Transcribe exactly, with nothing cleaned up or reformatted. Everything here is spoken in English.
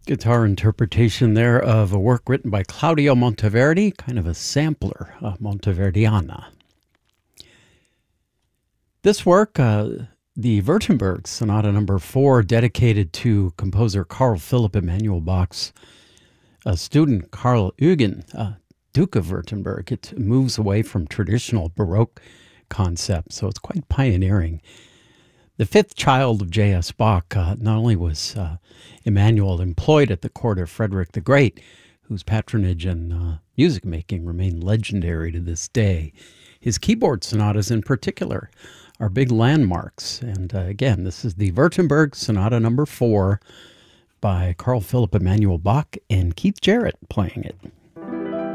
Guitar interpretation there of a work written by Claudio Monteverdi, kind of a sampler, uh, Monteverdiana. This work, uh, the Württemberg Sonata Number Four, dedicated to composer Carl Philipp Emanuel Bach's uh, student Karl Eugen, uh, Duke of Württemberg. It moves away from traditional Baroque concepts, so it's quite pioneering. The fifth child of J S. Bach, uh, not only was uh, Emanuel employed at the court of Frederick the Great, whose patronage and uh, music making remain legendary to this day, his keyboard sonatas in particular are big landmarks. And uh, again, this is the Württemberg Sonata Number Four by Carl Philipp Emanuel Bach and Keith Jarrett playing it.